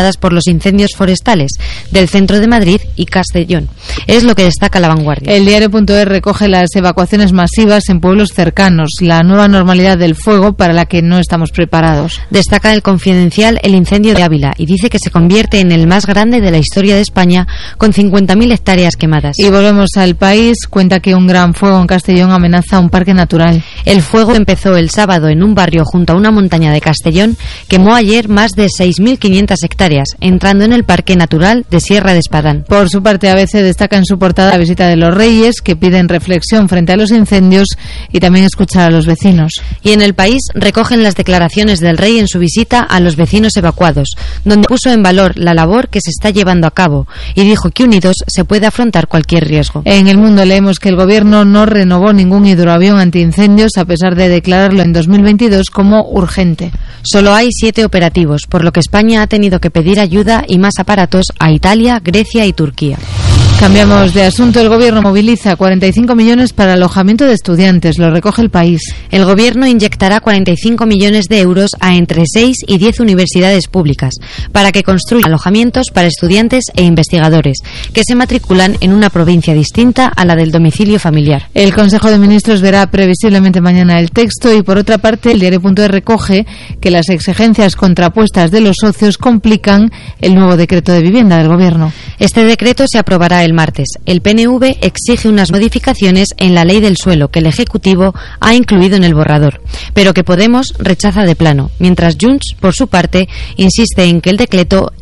provocadas por los incendios forestales del centro de Madrid y Castellón. Es lo que destaca La Vanguardia. El diario.es recoge las evacuaciones masivas en pueblos cercanos, la nueva normalidad del fuego para la que no estamos preparados. Destaca el Confidencial el incendio de Ávila y dice que se convierte en el más grande de la historia de España, con 50.000 hectáreas quemadas. Y volvemos al País. Cuenta que un gran fuego en Castellón amenaza un parque natural. El fuego empezó el sábado en un barrio junto a una montaña de Castellón, quemó ayer más de 6.500 hectáreas, entrando en el Parque Natural de Sierra de Espadán. Por su parte, ABC destaca en su portada la visita de los Reyes, que piden reflexión frente a los incendios y también escuchar a los vecinos. Y en El País recogen las declaraciones del Rey en su visita a los vecinos evacuados, donde puso en valor la labor que se está llevando a cabo y dijo que unidos se puede afrontar cualquier riesgo. En El Mundo leemos que el gobierno no renovó ningún hidroavión antiincendios a pesar de declararlo en 2022 como urgente. Solo hay 7 operativos, por lo que España ha tenido que pedir ayuda y más aparatos a Italia, Grecia y Turquía. Cambiamos de asunto. El gobierno moviliza 45 millones para alojamiento de estudiantes. Lo recoge El País. El gobierno inyectará 45 millones de euros a entre 6 y 10 universidades públicas para que construyan alojamientos para estudiantes e investigadores que se matriculan en una provincia distinta a la del domicilio familiar. El Consejo de Ministros verá previsiblemente mañana el texto y, por otra parte, el diario.es recoge que las exigencias contrapuestas de los socios complican el nuevo decreto de vivienda del gobierno. Este decreto se aprobará el martes. El PNV exige unas modificaciones en la ley del suelo que el Ejecutivo ha incluido en el borrador, pero que Podemos rechaza de plano, mientras Junts, por su parte, insiste en que el decreto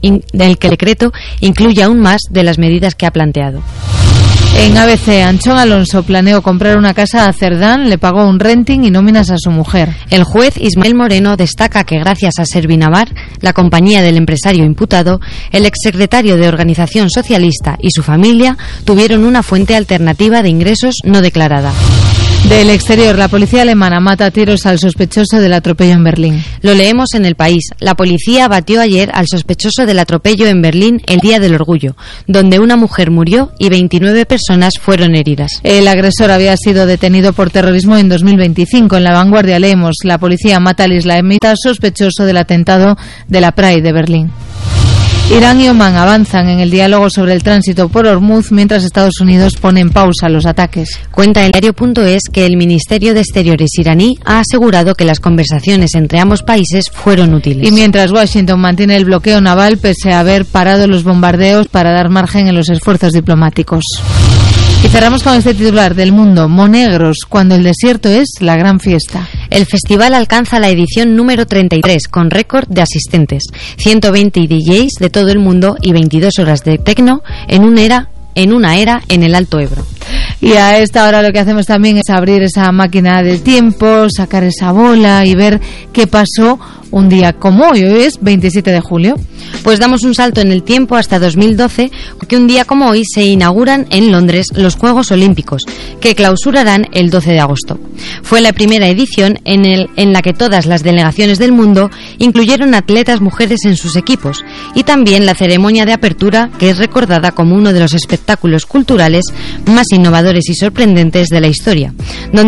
incluya aún más de las medidas que ha planteado. En ABC, Anchón Alonso planeó comprar una casa a Cerdán, le pagó un renting y nóminas a su mujer. El juez Ismael Moreno destaca que gracias a Servinavar, la compañía del empresario imputado, el exsecretario de Organización Socialista y su familia tuvieron una fuente alternativa de ingresos no declarada. Del exterior, la policía alemana mata a tiros al sospechoso del atropello en Berlín. Lo leemos en El País. La policía batió ayer al sospechoso del atropello en Berlín el Día del Orgullo, donde una mujer murió y 29 personas fueron heridas. El agresor había sido detenido por terrorismo en 2025. En La Vanguardia leemos: la policía mata al islamita sospechoso del atentado de la Pride de Berlín. Irán y Omán avanzan en el diálogo sobre el tránsito por Hormuz, mientras Estados Unidos pone en pausa los ataques. Cuenta el diario.es que el Ministerio de Exteriores iraní ha asegurado que las conversaciones entre ambos países fueron útiles. Y mientras Washington mantiene el bloqueo naval pese a haber parado los bombardeos para dar margen en los esfuerzos diplomáticos. Y cerramos con este titular del Mundo: Monegros, cuando el desierto es la gran fiesta. El festival alcanza la edición número 33 con récord de asistentes, 120 DJs de todo el mundo y 22 horas de techno en una era en el Alto Ebro. Y a esta hora lo que hacemos también es abrir esa máquina del tiempo, sacar esa bola y ver qué pasó un día como hoy. Hoy es 27 de julio. Pues damos un salto en el tiempo hasta 2012, porque un día como hoy se inauguran en Londres los Juegos Olímpicos, que clausurarán el 12 de agosto. Fue la primera edición en la que todas las delegaciones del mundo incluyeron atletas mujeres en sus equipos, y también la ceremonia de apertura, que es recordada como uno de los espectáculos culturales más innovadores y sorprendentes de la historia, donde